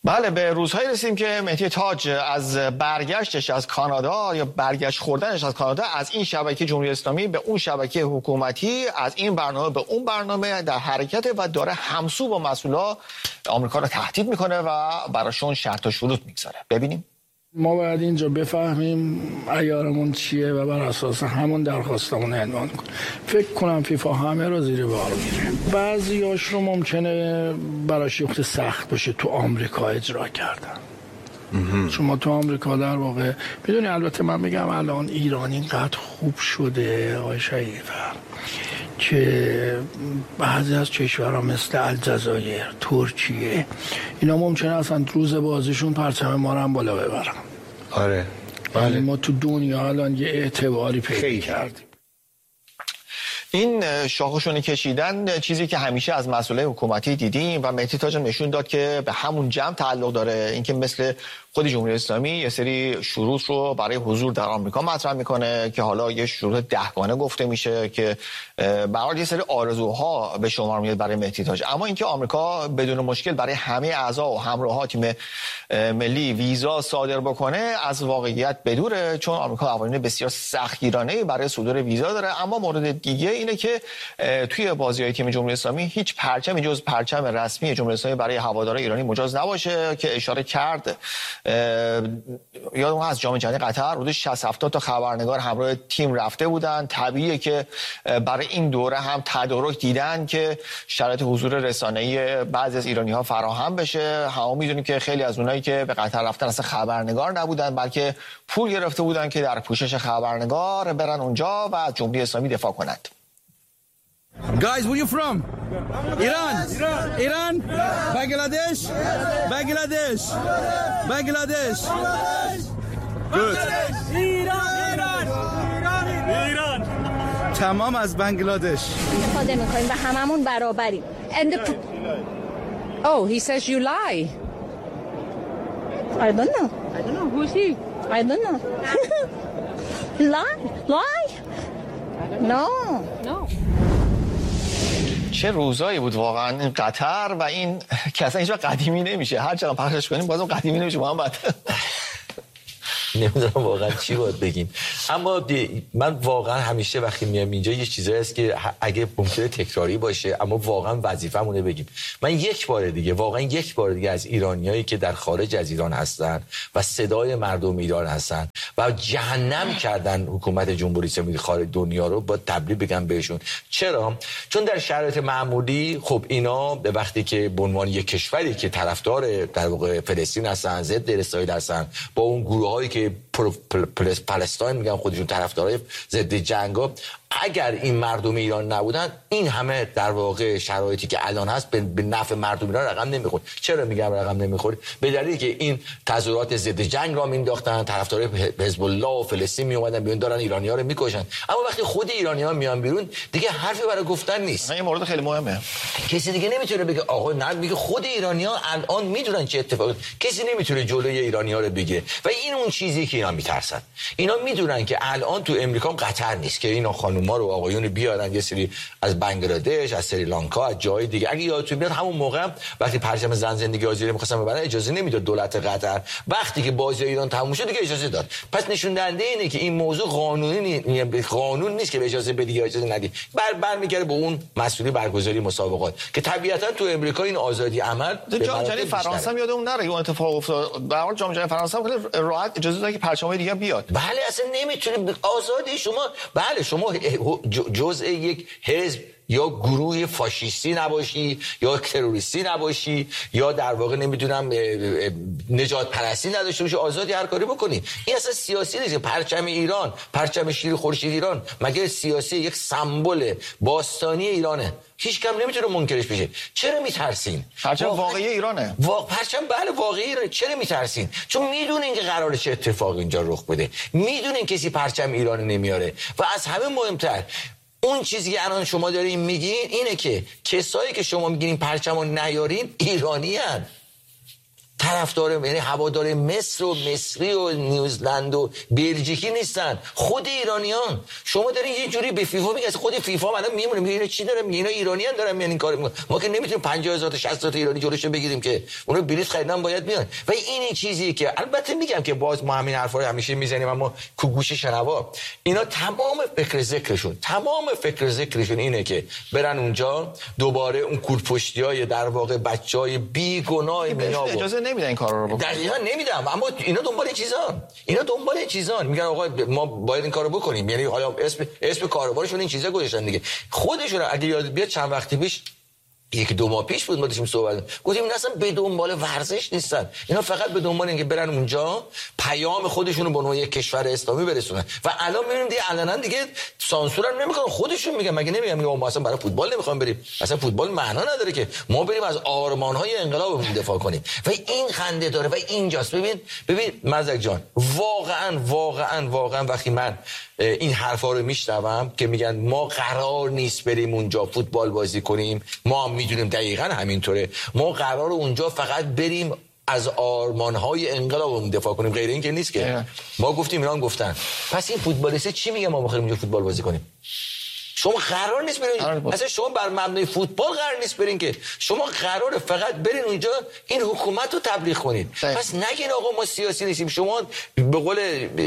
بله، به روزهایی رسیدیم که مهدی تاج از برگشتش از کانادا یا برگشت خوردنش از کانادا از این شبکه جمهوری اسلامی به اون شبکه حکومتی، از این برنامه به اون برنامه در حرکت و داره همسو با مسئولا آمریکا رو تهدید میکنه و براشون شرط و شروط میگذاره. ببینیم. ما باید اینجا بفهمیم عیارمون چیه و بر اساس همون درخواستمون عنوان کنیم. فکر کنم فیفا همه رو زیر بار میگیره. بعضیاش رو ممکنه براش یخت سخت بشه تو آمریکا اجرا کردن. شما تو آمریکا در واقع میدونی، البته من میگم الان ایران اینقدر خوب شده آقای شریفر که بعضی از کشورها مثل الجزایر، ترکیه، اینا ممکنه اصلا روز بازیشون پرچم ما رو هم بالا ببرن. آره بله. ما تو دنیا الان یه اعتباری پیدا کردیم. این شاخشونی کشیدن چیزی که همیشه از مسئولای حکومتی دیدیم و مهدی تاج نشون داد که به همون جمع تعلق داره. اینکه مثل خود جمهوری اسلامی یه سری شروط رو برای حضور در آمریکا مطرح میکنه که حالا یه شروط 10 گانه گفته میشه که برای یه سری آرزوها به شمار میاد برای مهدی تاج. اما اینکه آمریکا بدون مشکل برای همه اعضا و همراهان تیم ملی ویزا صادر بکنه از واقعیت بدوره، چون آمریکا قوانین بسیار سختگیرانه‌ای برای صدور ویزا داره. اما مورد دیگه اینه که توی بازی‌های تیم جمهوری اسلامی هیچ پرچمی جز پرچم رسمی جمهوری اسلامی برای هواداران ایرانی مجاز نباشه که اشاره کرد. یادم از جام جهانی قطر حدود 60-70 تا خبرنگار همراه تیم رفته بودن. طبیعیه که برای این دوره هم تدارک دیدن که شرایط حضور رسانه‌ای بعضی از ایرانی‌ها فراهم بشه. همه می‌دونیم که خیلی از اونایی که به قطر رفتن اصلا خبرنگار نبودن، بلکه پول گرفته بودن که در پوشش خبرنگار برن اونجا و از جمهوری اسلامی دفاع کنند. Guys, where you from? Iran? Bangladesh? Good. Iran. تمام از بنگلادش. استفاده می‌کنیم و هممون برابریم. Oh, he says you lie. I don't know. Who's he? I don't know. Lie? No. چه روزایی بود واقعا این قطر و این که اصلا هیچ وقت قدیمی نمیشه. هر چقدر پخشش کنیم بازم قدیمی نمیشه. محمد نمیدونم واقعا چی باید بگیم، اما من واقعا همیشه وقتی میام اینجا یه چیزایی هست که اگه ممکنه تکراری باشه اما واقعا وظیفه‌مونه بگیم. من یک بار دیگه از ایرانیایی که در خارج از ایران هستن و صدای مردم ایران هستن و جهنم کردن حکومت جمهوری اسلامی خارج دنیا رو، با تبریک بگم بهشون. چرا؟ چون در شرایط معمولی خب اینا به وقتی که به عنوان یک کشوری که طرفدار در واقع فلسطین هستن، ضد اسرائیل هستن، با اون گروهایی که پلستاین میگن خودشون طرفدارای ضد جنگا، اگر این مردم ایران نبودن این همه در واقع شرایطی که الان هست به نفع مردم ایران رقم نمیخورد. چرا میگم رقم نمیخورد؟ به دلیلی که این تظاهرات ضد جنگ را مینداختن، طرفدارای حزب الله و فلسطین میومدن بیرون دارن ایرانی‌ها رو میکشن. اما وقتی خود ایرانی‌ها میان بیرون دیگه حرفی برای گفتن نیست. این مورد خیلی مهمه. کسی دیگه نمیتونه بگه آقا نه، میگه خود ایرانی‌ها الان میدونن چه اتفاقی. کسی نمیتونه جلوی ایرانی‌ها رو بگیره و این اون چیزی که اینا میترسن. اینا میدونن که الان تو امریکا قطر نیست که اینا خانوما رو آقایون بیارن یه سری از بنگلادش، از سریلانکا، از جای دیگه. اگه یادتون بیاد همون موقع وقتی پرچم زن زندگی آزادی می‌خواستن ببرن اجازه نمیداد دولت قطر. وقتی که بازی ایران تموم شد دیگه اجازه داد. پس نشون دهنده اینه که این موضوع قانون نیست که اجازه بدی یا اجازه ندی. برمیگره به اون مسئولی برگزاری مسابقات که طبیعتا تو امریکا این آزادی عمل جام جهانی فرانسه هم یادمون نره اون اتفاق افتاد. در حال جام جهانی فرانسه خیلی راحت اجازه داد که پرچم‌های دیگه بیاد. بله اصلا نمیتونید آزادی شما، بله شما جزء یک حزب یا گروه فاشیستی نباشی یا تروریستی نباشی یا در واقع نمیدونم نجات پرستی نداشته باشی، آزادی هر کاری بکنی. این اصلا سیاسی نیست. پرچم ایران، پرچم شیر خورشید ایران مگه سیاسی یک سمبل باستانی ایرانه؟ هیچ کم نمیتونه منکرش بشه. چرا میترسین؟ پرچم واقعی ایرانه. پرچم بله واقعی ایرانه. چرا میترسین؟ چون میدونین که قراره چه اتفاقی اینجا رخ بده. میدونین کسی پرچم ایران نمیاره و از همه مهمتر اون چیزی که الان شما دارین میگین اینه که کسایی که شما میگین پرچمو نیارین ایرانی هستن. طرفدار یعنی هوادار مصر و مصری و نیوزلند و بلژیکی نیستن، خود ایرانیان. شما دارین یه جوری به فیفا میگه، خود فیفا الان میمونه میگه اینا چی دارن میگه، اینا ایرانیان دارن میان این کارو میکنن. ما که نمیتونیم 50000 تا 60000 تا ایرانی جلوشو بگیریم که اونا بلیط خریدن باید بیان. و این چیزیه که البته میگم که باز ما همین حرفا رو همیشه میزنیم، اما تو گوش شنوا اینا تمام فکر ذکرشون اینه که برن اونجا دوباره اون کورپشتیای در واقع بچهای بیگناه مینا اجازه نمیدن این کارا رو بکنن. دقیقاً نمیدم، اما اینا دنبال چیزان میگن آقا ما باید این کارو بکنیم. یعنی حالا اسم کاروبارشون این چیزا گذاشتن دیگه. خودشون اگه یاد بیاد چند وقتی پیش، یک دو ماه پیش بود ما داشتیم صحبت گفتیم اینا اصلا به دنبال ورزش نیستن، اینا فقط به دنبال اینکه برن اونجا پیام خودشون رو به عنوان یک کشور اسلامی برسونن. و الان میبینیم دیگه علنا دیگه سانسور هم نمیکنن، خودشون میگن مگه نمیگم ما اصلا برای فوتبال نمیخوام بریم، اصلا فوتبال معنا نداره که ما بریم از آرمان‌های انقلابمون دفاع کنیم. و این خنده داره و اینجاست. ببین مزدک جان، واقعا وقتی من این حرفا رو میشنوم که میگن ما قرار نیست بریم اونجا فوتبال بازی کنیم، ما هم میدونیم دقیقاً همینطوره، ما قرار اونجا فقط بریم از آرمان‌های انقلابمون دفاع کنیم، غیر این که نیست که ما گفتیم اینا هم گفتن. پس این فوتبالیست چی میگه ما بخوایم اونجا فوتبال بازی کنیم؟ شما قرار نیست برین، اصلا شما بر مبنای فوتبال قرار نیست برین که، شما قراره فقط برین اونجا این حکومت رو تبلیغ کنید. پس نگین آقا ما سیاسی نیستیم. شما به قول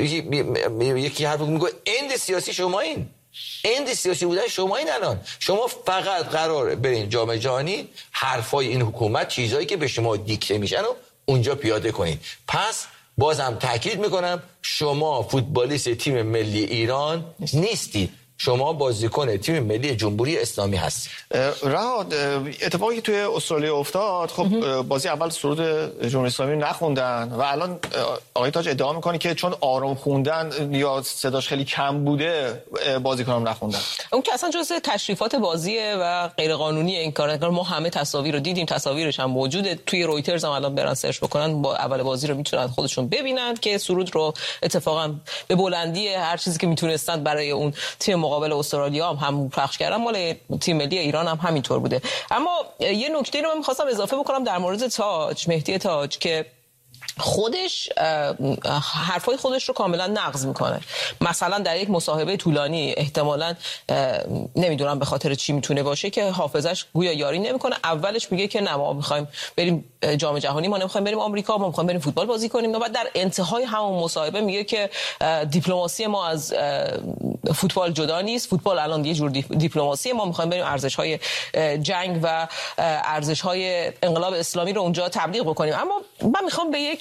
یکی حرف میگه اند سیاسی شما اند سیاسی بودن شما الان شما فقط قرار برین جام جهانی حرفای این حکومت، چیزایی که به شما دیکته میشن و اونجا پیاده کنید. پس بازم تاکید میکنم شما فوتبالیست تیم ملی ایران نیستید، شما بازیکن تیم ملی جمهوری اسلامی هست. رهاد، اتفاقی که توی استرالیا افتاد، خب بازی اول سرود جمهوری اسلامی نخوندن و الان آقای تاج ادعا میکنه که چون آرام خوندن یا صداش خیلی کم بوده بازیکنام نخوندن. اون که اصلا جزء تشریفات بازیه و غیر قانونی این کار. ما همه تصاویر رو دیدیم، تصاویرش هم موجوده توی رویترز، هم الان برن سرچ بکنن با اول بازی رو میتونن خودشون ببینن که سرود رو اتفاقا به بلندی هر چیزی که میتونستن برای اون تیم مقابل استرالیا هم پخش کردن، مال تیم ملی ایران هم همینطور بوده. اما یه نکته رو من می‌خواستم اضافه بکنم در مورد تاج، مهدی تاج، که خودش حرفای خودش رو کاملا نقض میکنه. مثلا در یک مصاحبه طولانی، احتمالاً نمیدونم به خاطر چی میتونه باشه، که حافظش گویا یاری نمیکنه. اولش میگه که نه ما میخوایم بریم جام جهانی، ما نمیخوایم بریم آمریکا، ما میخوایم بریم فوتبال بازی کنیم. و بعد در انتهای همون مصاحبه میگه که دیپلماسی ما از فوتبال جدا نیست، فوتبال الان یه جور دیپلماسی، ما میخوایم بریم ارزش‌های جنگ و ارزش‌های انقلاب اسلامی رو اونجا تبلیغ بکنیم. اما من میخوام به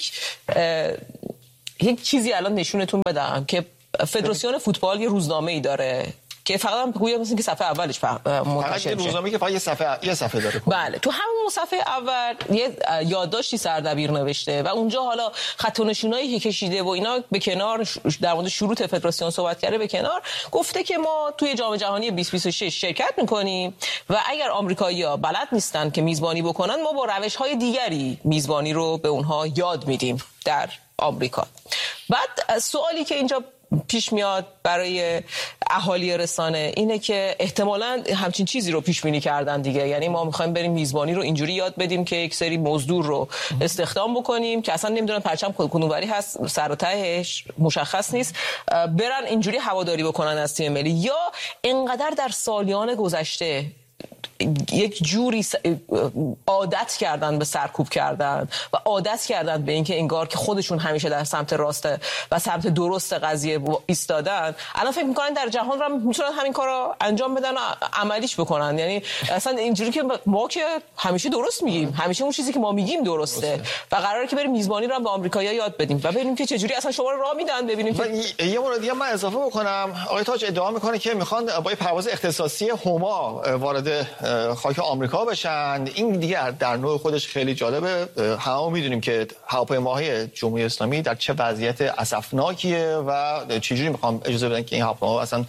یک چیزی الان نشونتون بدم که فدراسیون فوتبال یه روزنامه‌ای داره که فقط هم بگویا مثلا که صفحه اولش منتشر میشه. روزنامه‌ای که فقط یه صفحه داره. بله، تو همون صفحه اول یه یادداشتی سردبیر نوشته و اونجا حالا خط و نشونایی که کشیده و اینا به کنار، در مورد شروط فدراسیون صحبت کرده به کنار، گفته که ما توی جام جهانی 2026 شرکت می‌کنیم و اگر آمریکایی‌ها بلد نیستن که میزبانی بکنن، ما با روش‌های دیگری میزبانی رو به اونها یاد میدیم در آمریکا. بعد سوالی که اینجا پیش میاد برای اهالی رسانه اینه که احتمالاً همچین چیزی رو پیش بینی کردن دیگه. یعنی ما میخوایم بریم میزبانی رو اینجوری یاد بدیم که یک سری مزدور رو استخدام بکنیم که اصلا نمیدونن پرچم کدوموری هست، سر و تهش مشخص نیست، برن اینجوری هواداری بکنن از تیم ملی. یا اینقدر در سالیان گذشته یک جوری عادت کردن به سرکوب کردن و عادت کردن به اینکه انگار که خودشون همیشه در سمت راست و سمت درست قضیه ایستادن، الان فکر میکنن در جهان رو میتونن همین کارو انجام بدن و عملیش بکنن. یعنی اصلا اینجوری که ما که همیشه درست میگیم، همیشه اون چیزی که ما میگیم درسته و قراره که بریم میزبانی رو به آمریکایی‌ها یاد بدیم و ببینیم که چجوری اصلا شما رو راه میدن. ببینیم که یه مورد دیگه من اضافه بکنم، آقای تاج ادعا میکنه که میخوان با پرواز اختصاصی هما وارد خاک آمریکا بشن. این دیگه در نوع خودش خیلی جالبه. همه میدونیم که هواپیماهای جمهوری اسلامی در چه وضعیت اسفناکیه و چجوری میخوام اجازه بدن که این هواپیما اصلا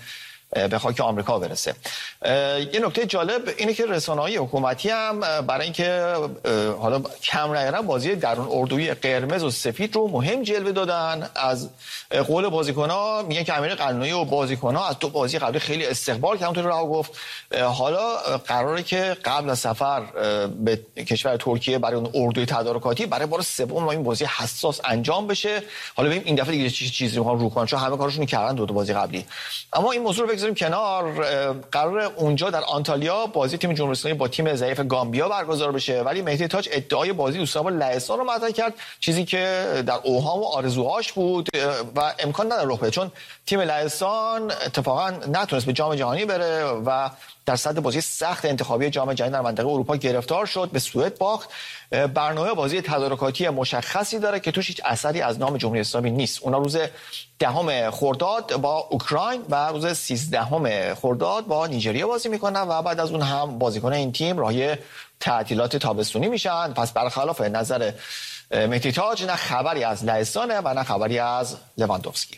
به خاک آمریکا برسه. یه نکته جالب اینه که رسانه‌های حکومتی هم برای اینکه حالا کم نیارن بازی درون اردویی قرمز و سفید رو مهم جلوه دادن. از قول بازیکن‌ها میگن که امیر قلنویی و بازیکن‌ها از 2 بازی قبلی خیلی استقبال کردن، همونطور رها گفت. حالا قراره که قبل از سفر به کشور ترکیه برای اون اردوی تدارکاتی برای بار سوم این بازی حساس انجام بشه. حالا ببینیم این دفعه دیگه چیزی می‌خوان رو کنن، چون همه کارشون کردن 2 بازی قبلی. اما این موضوع رو بگذاریم کنار. قراره اونجا در آنتالیا بازی تیم جمهوری اسلامی با تیم ضعیف گامبیا برگزار بشه، ولی مهدی تاج ادعای بازی دوستان با لهستان رو مطرح کرد، چیزی که در اوهام و آرزوهاش بود و امکان نداره رخ بده، چون تیم لهستان اتفاقا نتونست به جام جهانی بره و در صدد بازی سخت انتخابی جام جهانی در منطقه اروپا گرفتار شد، به سوئد باخت. برنامه بازی تدارکاتی مشخصی داره که توش هیچ اثری از نام جمهوری اسلامی نیست. اونا روز 10 خرداد با اوکراین و روز 13 خرداد با نیجریه بازی میکنن و بعد از اون هم بازیکن این تیم راهی تعطیلات تابستونی میشن. پس برخلاف نظر مهدی تاج نه خبری از لهستانه و نه خبری از لواندوفسکی.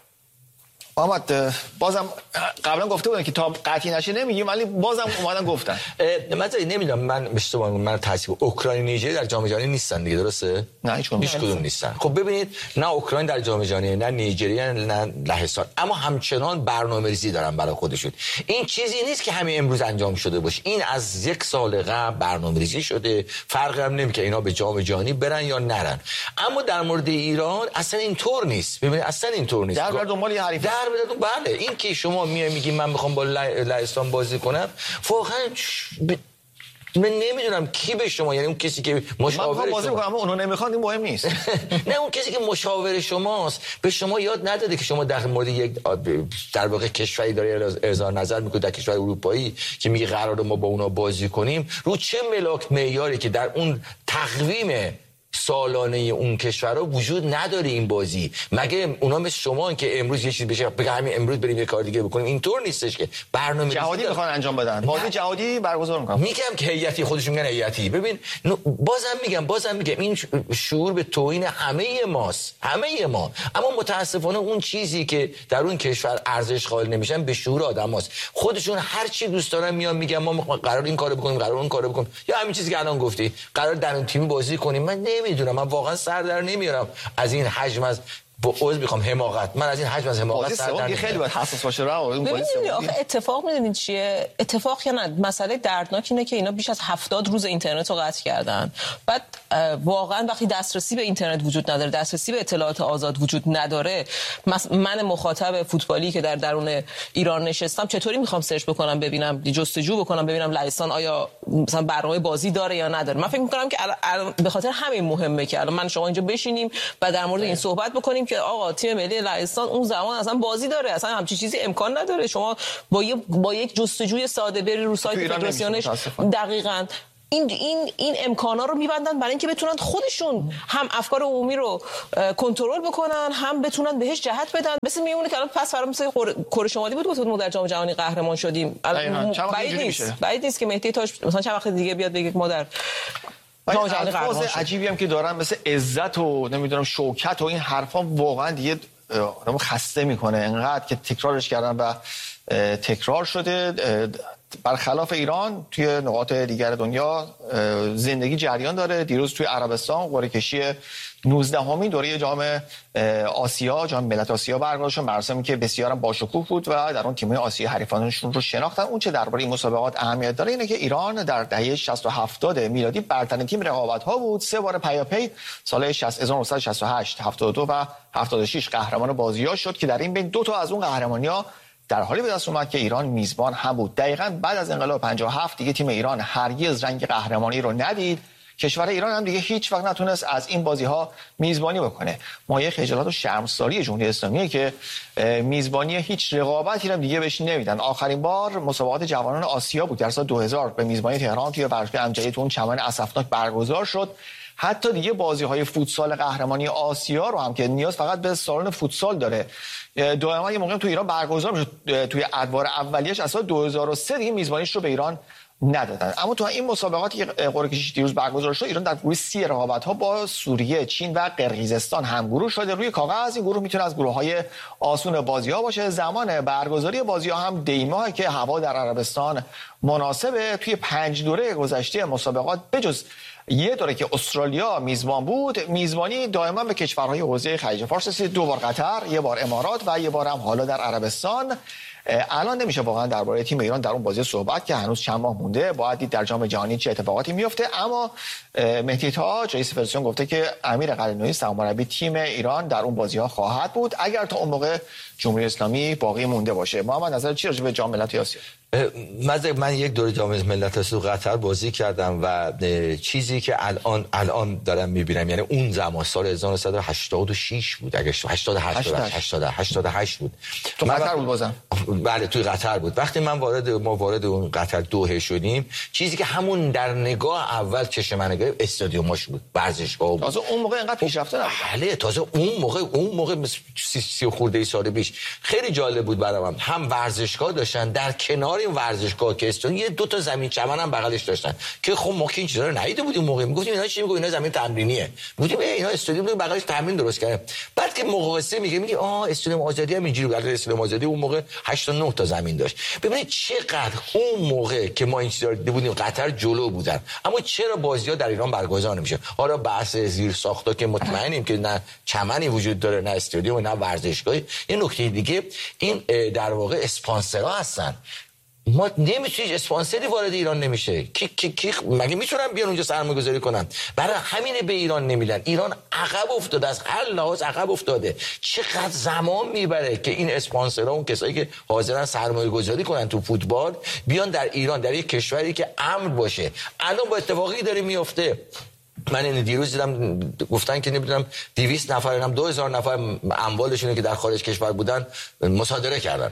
محمد بازم قبلا گفته بودن که تا قطعی نشه نمیگیم، ولی بازم اومدن گفتن. من نمیدونم، من اشتباه من تصحیح اوکراین و نیجریه در جام جهانی نیستن دیگه، درسته؟ نه هیچ کدوم نیستن. خب ببینید، نه اوکراین در جام جهانی، نه نیجریه، نه لهستان، اما همچنان برنامه‌ریزی دارن برای خودشون. این چیزی نیست که همین امروز انجام شده باشه، این از 1 سال قبل برنامه‌ریزی شده. فرقی هم نمی‌کنه اینا به جام جهانی برن یا نرن. اما در مورد ایران اصلا اینطور نیست. ببینید اصلا اینطور نیست. در دنبال یه حریف بله، این که شما میگی من میخوام با لهستان بازی کنم، واقعا من نمیدونم کی به شما، یعنی اون کسی که مشاور بازی میکنم اما اونو نمیخوان، این مهم نیست. نه، اون کسی که مشاور شماست به شما یاد نداده که شما در مورد یک در واقع کشوری داره اظهار نظر میکنه در کشور اروپایی که میگه قراره ما با اونا بازی کنیم، رو چه ملاک معیاری که در اون تقویم سالانه اون کشورها وجود نداره این بازی. مگه اونا مثل شما که امروز یه چیز بشه بگه همین امروز بریم یه کار دیگه بکنیم؟ اینطور نیستش که برنامه جهادی میخوان انجام بدن، بازی جهادی برگزار میکنن. میگم که هیئتی، خودشون میگن هیئتی. ببین بازم میگم این شعور به توهین همه ماست، همه ما. اما متاسفانه اون چیزی که در اون کشور ارزش قائل نمیشن به شعور آدماست. خودشون هر چی دوست دارن میان میگن ما قرار این کارو بکنیم، قرار اون کارو بکنیم، یا همین چیزی که الان گفتی قرار در اون تیم بازی کنیم. من نمیدونم، من واقعا سر در نمیارم از این حجم از عذر میخوام حماقت. من از این حجم از حماقت سر در نمیارم. خیلی باید حساس باشه. ببینید آخه اتفاق میدونید چیه؟ اتفاق یا نه، مسئله دردناک اینه که اینا بیش از 70 روز اینترنت رو قطع کردن. بعد واقعا وقتی دسترسی به اینترنت وجود نداره، دسترسی به اطلاعات آزاد وجود نداره، من مخاطب فوتبالی که در درون ایران نشستم چطوری میخوام سرچ بکنم ببینم، جستجو بکنم ببینم لهستان آیا مثلا برنامه بازی داره یا نداره؟ من فکر میکنم که به خاطر همین مهمه که الان من شما اینجا بشینیم و در مورد این صحبت بکنیم که آقا تیم ملی لهستان اون زمان اصلا بازی داره، اصلا همچین چیزی امکان نداره. شما با یک جستجوی ساده بری رو سایت فدراسیونش دقیقاً این امکانا رو میبندن برای اینکه بتونن خودشون هم افکار عمومی رو کنترل بکنن، هم بتونن بهش جهت بدن. مثل میمونه که الان پس فرام مثل کره شمالی بود گفت ما در جام جهانی قهرمان شدیم. بعید نیست که مهدی تاج مثلا چند وقت دیگه بیاد بگه ما در جام جهانی قهرمان شدیم. عجیبی هم که دارن مثل عزت و نمیدونم شوکت و این حرفا واقعا دیگه آدمو خسته میکنه، انقدر که تکرارش کردن و تکرار شده. برخلاف ایران توی نقاط دیگر دنیا زندگی جریان داره. دیروز توی عربستان قرعه کشی 19مین دوره جام آسیا، جام ملت آسیا برگزار شد، مراسمی که بسیار باشکوه بود و در اون تیم‌های آسیا حریفانشون رو شناختن. اون چه درباره این مسابقات اهمیت داره اینه که ایران در دهه 60 و 70 میلادی برترین تیم رقابت‌ها بود. 3 بار پیاپی سال 1968، 72 و 76 قهرمان بازی‌ها شد که در این بین 2 تا از اون قهرمانی‌ها در حالی به دست اومد که ایران میزبان هم بود. دقیقاً بعد از انقلاب 57 دیگه تیم ایران هرگز رنگ قهرمانی رو ندید. کشور ایران هم دیگه هیچ وقت نتونست از این بازی‌ها میزبانی بکنه. مایه خجالت و شرمساری جمهوری اسلامیه که میزبانی هیچ رقابتی رو دیگه بهش نمیدن. آخرین بار مسابقات جوانان آسیا بود در سال 2000 به میزبانی تهران توی ورزشگاه امجدی تو اون چمن اسفناک برگزار شد. حتی دیگه بازی‌های فوتسال قهرمانی آسیا رو هم که نیاز فقط به سالن فوتسال داره، دائما یه موقع تو ایران برگزار میشه. توی ادوار اولیه‌اش از سال 2003 دیگه میزبانیش رو به ایران ندادن. اما تو این مسابقاتی که قرعه کشی دیروز برگزار شد، ایران در گروه C رقابت‌ها با سوریه، چین و قرقیزستان همگروه شده. روی کاغذ این گروه میتونه از گروه‌های آسون بازی‌ها باشه. زمان برگزاری بازی‌ها هم دیماه که هوا در عربستان مناسبه. توی 5 دوره گذشته مسابقات بجز یه دوره که استرالیا میزبان بود، میزبانی دائما به کشورهای حوزه خلیج فارس رسید. 2 بار قطر، 1 بار امارات و 1 بار هم حالا در عربستان. الان نمیشه واقعا درباره تیم ایران در اون بازی صحبت که هنوز چند ماه مونده، باید دید در جام جهانی چه اتفاقاتی میفته. اما مهدی تاج رئیس فدراسیون گفته که امیر قلعه‌نویی سرمربی تیم ایران در اون بازی‌ها خواهد بود اگر تا اون موقع جمهوری اسلامی باقی مونده باشه. محمد نظر چی راجع به جام ملت‌های آسیا؟ من یک دوره جام ملت‌های آسیا قطر بازی کردم و چیزی که الان دارم می‌بینم، یعنی اون زمان سال 1986 بود، اگه 88 بود. تو قطر بود بازم؟ بله توی قطر بود. وقتی ما وارد اون قطر دوحه شدیم، چیزی که همون در نگاه اول چشم من گرفت استادیوماش بود، ورزشگاه بود. تازه اون موقع اینقدر پیشرفته نبود. بله تازه اون موقع 30 خورده سال پیش خیلی جالب بود برام. هم ورزشگاه داشتن، در کنار این ورزشگاه که استون یه 2 تا زمین چمن هم بغلش داشتن که خب ما که این چیزا رو ندیده بودیم. موقع میگفتیم اینا چی؟ میگفتیم اینا زمین تمرینیه. میگفتیم اینا استادیوم بغلش تمرین درست کرده. بعد که مقایسه میگه استادیوم آزادی هم اینجوری بود. استادیوم آزادی اون موقع 8 تا 9 تا زمین داشت. ببینید چقدر اون موقع که ما این چیزا رو دیده بودیم قطر جلو بودن، اما چرا بازی‌ها در ایران برگزار نمیشه؟ حالا بحث زیر ساختا که مطمئنیم که نه چمنی وجود داره، نه استادیوم، نه ورزشگاهی. یه نکته دیگه این در واقع اسپانسرها هستن. ما نمیتونیم، اسپانسری وارد ایران نمیشه. کی مگه میتونن بیان اونجا سرمایه‌گذاری کنن؟ برای همینه به ایران نمیدن. ایران عقب افتاده، از هر لحاظ عقب افتاده. چقدر زمان میبره که این اسپانسرها، اون کسایی که حاضرن سرمایه‌گذاری کنن تو فوتبال، بیان در ایران، در یک کشوری که امن باشه. الان با اتفاقی داره میفته. من این دیروز دیدم گفتن که نمیدونم 200 نفر هم 2000 نفر اموالشون که در خارج کشور بودن مصادره کردن.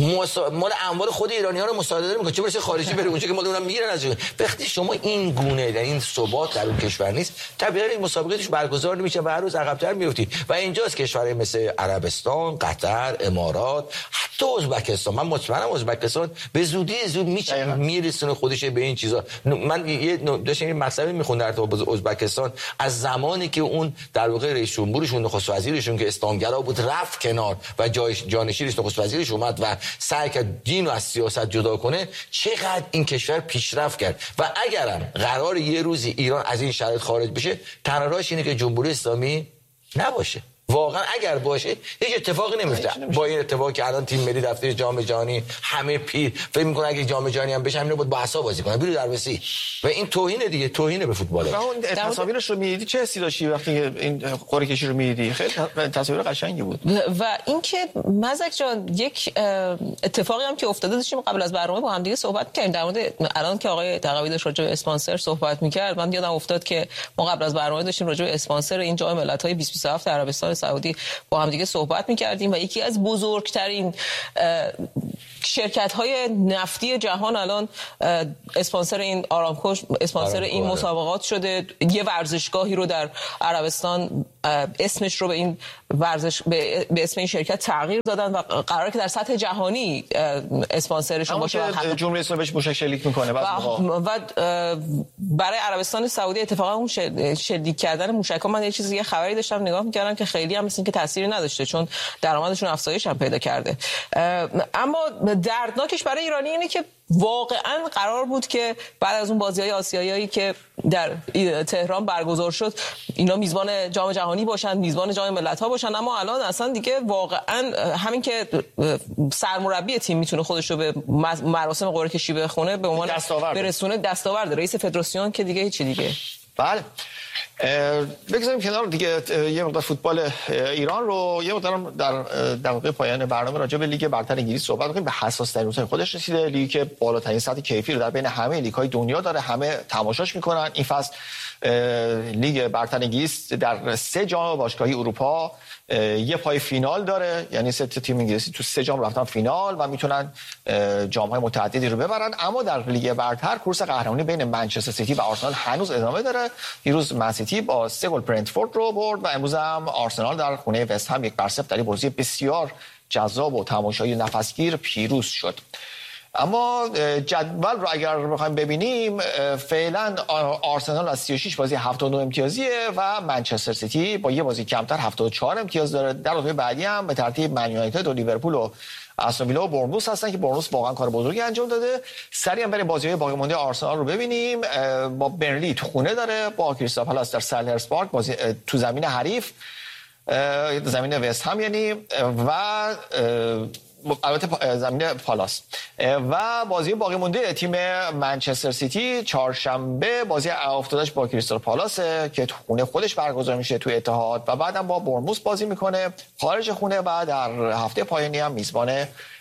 مال اموال خود ایرانی‌ها رو مصادره میکنن، چه برسه خارجی بره اونجا که مال اونم میگیرن ازش. وقتی شما این گونه در این ثبات در اون کشور نیست، طبیعتا این مسابقه توش برگزار نمیشه و هر روز عقب‌تر میافتی. و اینجاست کشورهای مثل عربستان، قطر، امارات، حتی ازبکستان. من مطمئنم ازبکستان به زودی میرسونه خودش به این چیزا. من یه داشتم این مسئله میخوندم در ازبکستان از زمانی که اون در واقع رئیس جمهورشون، نخست وزیرشون که اسلامگرا بود رفت کنار و جانشینش نخست وزیرش اومد و سعی کرد دین رو از سیاست جدا کنه، چقدر این کشور پیشرفت کرد. و اگرم قرار یه روزی ایران از این شرایط خارج بشه، تنها راهش اینه که جمهوری اسلامی نباشه. واقعا اگر باشه هیچ اتفاقی نمیفته. با این اتفاقی که الان تیم ملی رفته جام جهانی، همه پیر فکر میکنه اگه جام جهانی هم بشه همین بود با عصا بازی کنه، بیرو در وسی. و این توهینه دیگه، توهینه به فوتبال. اون تصاویرش رو میدیدی چه حسی داشتی وقتی این قرعه کشی رو میدیدی؟ خیلی تصاویر قشنگی بود. و اینکه مزک جان یک اتفاقی هم که افتاده، داشتیم قبل از برنامه با هم دیگه صحبت کردیم در مورد الان که آقای تقوی داشت راجع به اسپانسر صحبت می‌کرد. من یادم افتاد که ما قبل از برنامه داشتیم راجع به اسپانسر این جام ملت‌های 2027 عربستان سعودی با هم دیگه صحبت می‌کردیم و یکی از بزرگترین شرکت‌های نفتی جهان الان اسپانسر این آرامکو، اسپانسر این مسابقات شده. یه ورزشگاهی رو در عربستان اسمش رو به این به اسم این شرکت تغییر دادن و قراره که در سطح جهانی اسپانسرشون باشه. جمهوری اسلامی بهش موشک شلیک میکنه و برای عربستان سعودی اتفاقا اون شلیک کردن موشک‌ها، من یه چیزی یه خبری داشتم نگاه می‌کردم که خیلی هم مثل که تأثیری نداشته، چون درآمدشون افزایش هم پیدا کرده. اما دردناکش برای ایرانی اینه که واقعا قرار بود که بعد از اون بازی‌های آسیایی که در تهران برگزار شد، اینا میزبان جام جهانی باشن، میزبان جام ملت‌ها باشن، اما الان اصلا دیگه واقعا همین که سرمربی تیم میتونه خودش رو به مراسم قرعه کشی بخونه به عنوان برسونه دستاورد رئیس فدراسیون که دیگه هیچی دیگه. بله بگذاریم کنار دیگه یه مقدار فوتبال ایران رو. یه مقدار در واقع پایان برنامه راجع به لیگ برتر انگلیس صحبت کنیم. به حساس ترین روزهای خودش رسیده، لیگی که بالاترین سطح کیفی رو در بین همه لیگ‌های دنیا داره، همه تماشاش میکنن. این فصل لیگ برتر انگلیس در 3 جام باشگاهی اروپا یه پای فینال داره، یعنی 3 تیم انگلیسی تو 3 جام رفتن فینال و میتونن جام‌های متعددی رو ببرن. اما در لیگ برتر کورس قهرمانی بین منچستر سیتی و آرسنال هنوز ادامه داره. دیروز من سیتی با 3 گل برنتفورد رو برد و امروز هم آرسنال در خونه وست هم 1-0 در بازی بسیار جذاب و تماشایی نفسگیر پیروز شد. اما جدول رو اگر بخوایم ببینیم فعلا آرسنال از 36 بازی 72 امتیازیه و منچستر سیتی با یه بازی کمتر 74 امتیاز داره. در رتبه بعدی هم به ترتیب من یونایتد و لیورپول و استون ویلا و برنموث هستن که برنموث واقعا کار بزرگی انجام داده. سریع بریم بازی‌های باقی مونده آرسنال رو ببینیم. با برنلی تو خونه داره، با کریستال پالاس در سلهرز پارک، بازی تو زمین حریف، زمین وست هم یعنی، و البته زمین پالاس. و بازی باقی مونده تیم منچستر سیتی چهارشنبه بازی افتادش با کریستال پالاس که تو خونه خودش برگزار میشه تو اتحاد، و بعدم با برنموث بازی میکنه خارج خونه، و در هفته پایانی هم میزبان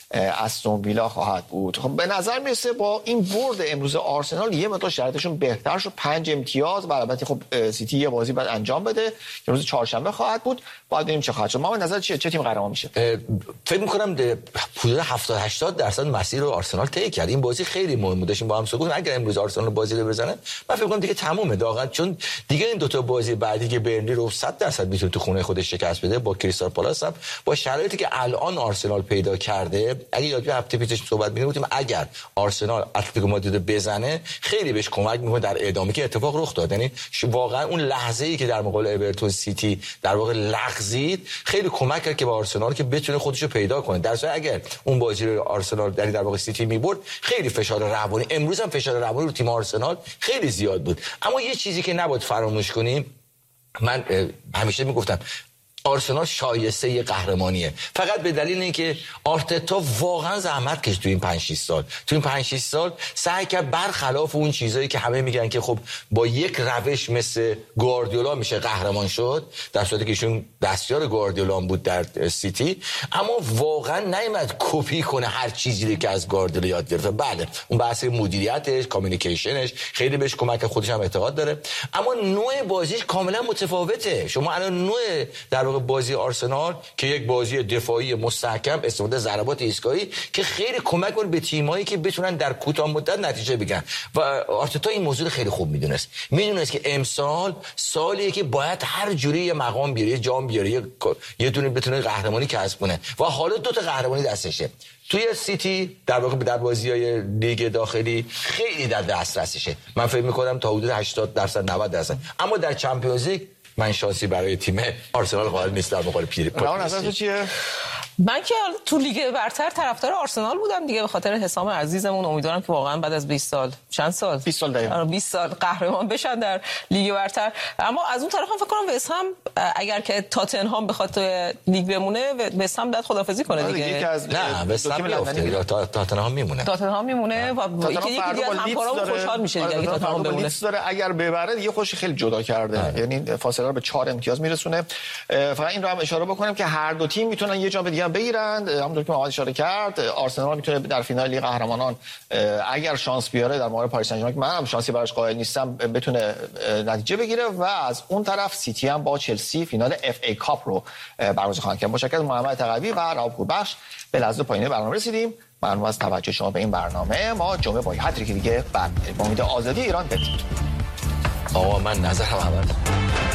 استون ویلا خواهد بود. خب به نظر میرسه با این برد امروز آرسنال یه مقدار شرایطشون بهتر شد، 5 امتیاز، و البته خب سیتی یه بازی بعد انجام بده که روز چهارشنبه خواهد بود. باید ببینیم چه خواهد شد. ما به نظر چه تیم قهرمان میشه؟ فکر می‌کنم حدود 70-80% مسیر رو آرسنال طی کرد. این بازی خیلی مهم بود، داشتیم با هم صحبت. اگر امروز آرسنال بازی رو بزنه من فکر می‌کنم دیگه تمومه داغن، چون دیگه این دو تا بازی بعدی که برنلی رو 100% میتونه تو خونه خودش شکست بده با کریستال پالاس هم با شرایطی که الان آرسنال پیدا کرده. اگه یاد هفته پیشش صحبت می‌کردیم اگر آرسنال اتلتیکو مادرید بزنه خیلی بهش کمک می‌کنه در ادامه که اتفاق رخ داد. یعنی واقعا اون لحظه‌ای که در مقابل اورتون سیتی در واقع لغزید خیلی کمک کرد که با آرسنال که بتونه خودش رو پیدا کنه. در صورت اگر اون بازی رو آرسنال در واقع سیتی می‌برد خیلی فشار روانی، امروز هم فشار روانی رو تیم آرسنال خیلی زیاد بود. اما یه چیزی که نباید فراموش کنیم، من همیشه میگفتم آرسنال شایسته یه قهرمانیه، فقط به دلیل اینکه آرتتا واقعا زحمت کشید تو این 5-6 سال. تو این 5-6 سال سعی کرد برخلاف اون چیزایی که همه میگن که خب با یک روش مثل گواردیولا میشه قهرمان شد، در صورتی که ایشون دستیار گواردیولا بود در سیتی، اما واقعا نیامد کپی کنه هر چیزی که از گواردیولا یاد گرفته. بله اون بحث مدیریتش، کامیونیکیشنش خیلی بهش کمک، خودش هم اعتقاد داره، اما نوع بازیش کاملا متفاوته. شما الان نوع در بازی آرسنال که یک بازی دفاعی مستحکم، استفاده ضربات ایستگاهی که خیلی کمک کنه به تیمایی که بتونن در کوتاه مدت نتیجه بگیرن، و آرتتا این موضوع خیلی خوب میدونست که امسال سالیه که باید هر جوری یه مقام بیاره، یه جام بیاره، یه دونه بتونه قهرمانی کسب کنه، و حالا 2 تا قهرمانی دستشه. توی سیتی در واقع در بازی‌های لیگ داخلی خیلی در دسترسشه، من فکر می‌کنم تا حدود 80% 90%، اما در چمپیونز لیگ من شانسی برای تیم آرسنال قائل نیستم. در مقابل راون نظر تو چیه؟ من که تو لیگ برتر طرفدار آرسنال بودم دیگه، به خاطر حسام عزیزمون. امیدوارم که واقعا بعد از 20 سال، چند سال؟ 20 سال دقیقاً 20 سال قهرمان بشن در لیگ برتر. اما از اون طرف هم فکر کنم وست هم اگر که تاتنهام بخواد تو لیگ بمونه، وست هم باید خداحافظی کنه دیگه. نه وست هم میافته، تاتنهام میمونه. تاتنهام میمونه و یکی دیگه همکارام خوشحال میشه دیگه اگه تاتنهام بمونه. اگر ببره دیگه خوش خیلی جدا کرده، یعنی فاصله رو به 4 امتیاز میرسونه. فقط این رو هم اشاره بکنم که هر دو تیم میتونن یه جام دیگه بگیرن. همونطور که محمد اشاره کرد آرسنال میتونه در فینال لیگ قهرمانان اگر شانس بیاره در مقابل پاریس سن ژرمن که من هم شانسی براش قائل نیستم بتونه نتیجه بگیره، و از اون طرف سیتی هم با چلسی فینال اف ای کاپ رو برگزار خواهند کرد. مشکل محمد تقوی و راب پوربخش به لحظه پایانی برنامه رسیدیم. ممنون از توجه شما به این برنامه. ما جمعه با هتریک دیگه برمیگردیم. امید آزادی ایران بدید. آقا من نظرم عوض